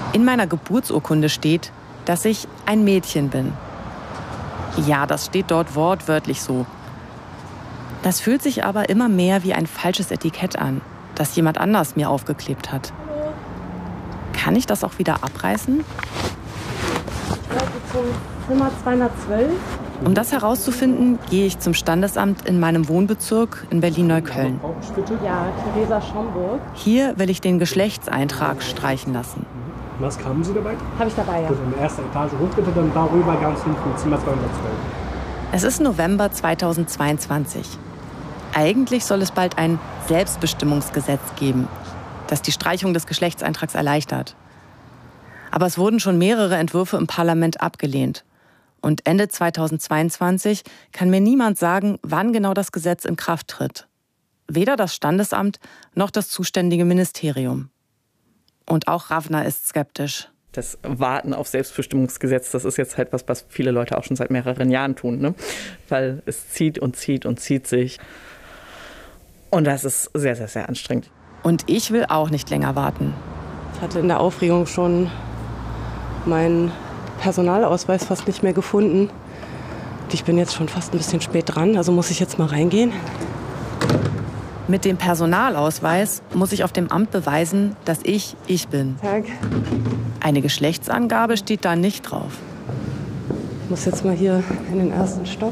In meiner Geburtsurkunde steht, dass ich ein Mädchen bin. Ja, das steht dort wortwörtlich so. Das fühlt sich aber immer mehr wie ein falsches Etikett an, das jemand anders mir aufgeklebt hat. Kann ich das auch wieder abreißen? Ich glaube zum Zimmer 212. Um das herauszufinden, gehe ich zum Standesamt in meinem Wohnbezirk in Berlin-Neukölln. Ja, Theresa Schomburg. Hier will ich den Geschlechtseintrag streichen lassen. Was haben Sie dabei? Habe ich dabei, ja. Gut, in der ersten Etage hoch bitte, dann darüber ganz hinten, Zimmer 212. Es ist November 2022. Eigentlich soll es bald ein Selbstbestimmungsgesetz geben, das die Streichung des Geschlechtseintrags erleichtert. Aber es wurden schon mehrere Entwürfe im Parlament abgelehnt. Und Ende 2022 kann mir niemand sagen, wann genau das Gesetz in Kraft tritt. Weder das Standesamt noch das zuständige Ministerium. Und auch Ravna ist skeptisch. Das Warten auf Selbstbestimmungsgesetz, das ist jetzt halt was viele Leute auch schon seit mehreren Jahren tun, ne? Weil es zieht und zieht und zieht sich. Und das ist sehr, sehr, sehr anstrengend. Und ich will auch nicht länger warten. Ich hatte in der Aufregung schon meinen Personalausweis fast nicht mehr gefunden. Und ich bin jetzt schon fast ein bisschen spät dran, also muss ich jetzt mal reingehen. Mit dem Personalausweis muss ich auf dem Amt beweisen, dass ich bin. Tag. Eine Geschlechtsangabe steht da nicht drauf. Ich muss jetzt mal hier in den ersten Stock.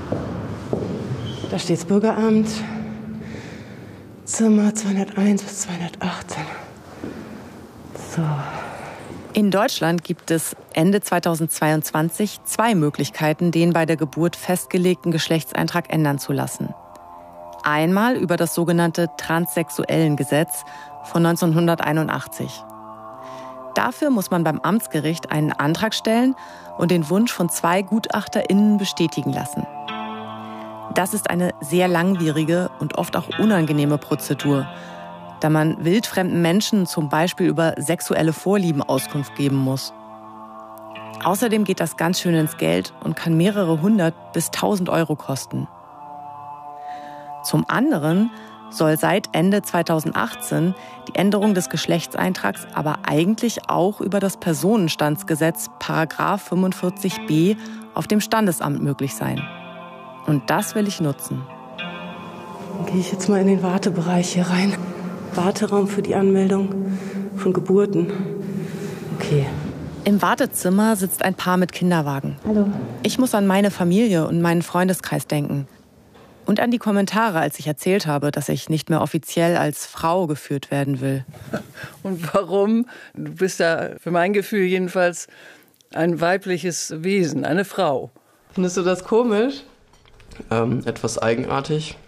Da steht's Bürgeramt. Zimmer 201 bis 218. So. In Deutschland gibt es Ende 2022 2 Möglichkeiten, den bei der Geburt festgelegten Geschlechtseintrag ändern zu lassen. Einmal über das sogenannte Transsexuellengesetz von 1981. Dafür muss man beim Amtsgericht einen Antrag stellen und den Wunsch von 2 GutachterInnen bestätigen lassen. Das ist eine sehr langwierige und oft auch unangenehme Prozedur, da man wildfremden Menschen zum Beispiel über sexuelle Vorlieben Auskunft geben muss. Außerdem geht das ganz schön ins Geld und kann mehrere 100 bis 1000 Euro kosten. Zum anderen soll seit Ende 2018 die Änderung des Geschlechtseintrags aber eigentlich auch über das Personenstandsgesetz § 45b auf dem Standesamt möglich sein. Und das will ich nutzen. Dann gehe ich jetzt mal in den Wartebereich hier rein. Warteraum für die Anmeldung von Geburten. Okay. Im Wartezimmer sitzt ein Paar mit Kinderwagen. Hallo. Ich muss an meine Familie und meinen Freundeskreis denken. Und an die Kommentare, als ich erzählt habe, dass ich nicht mehr offiziell als Frau geführt werden will. Und warum? Du bist ja für mein Gefühl jedenfalls ein weibliches Wesen, eine Frau. Findest du das komisch? Etwas eigenartig,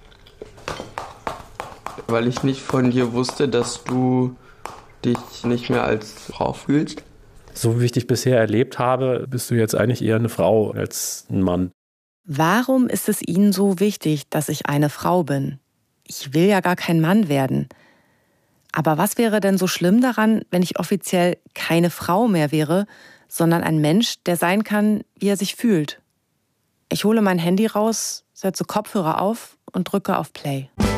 weil ich nicht von dir wusste, dass du dich nicht mehr als Frau fühlst. So wie ich dich bisher erlebt habe, bist du jetzt eigentlich eher eine Frau als ein Mann. Warum ist es Ihnen so wichtig, dass ich eine Frau bin? Ich will ja gar kein Mann werden. Aber was wäre denn so schlimm daran, wenn ich offiziell keine Frau mehr wäre, sondern ein Mensch, der sein kann, wie er sich fühlt? Ich hole mein Handy raus, setze Kopfhörer auf und drücke auf Play.